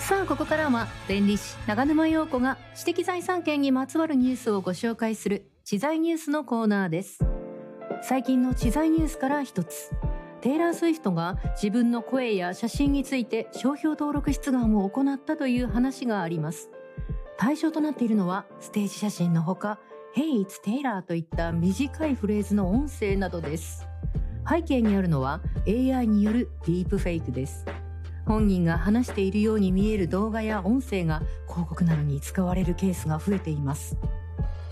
さあここからは弁理士長沼陽子が知的財産権にまつわるニュースをご紹介する知財ニュースのコーナーです。最近の知財ニュースから一つ、テイラー・スウィフトが自分の声や写真について商標登録出願を行ったという話があります。対象となっているのはステージ写真のほか Hey, it's Taylor といった短いフレーズの音声などです。背景にあるのは AI によるディープフェイクです。本人が話しているように見える動画や音声が広告などに使われるケースが増えています。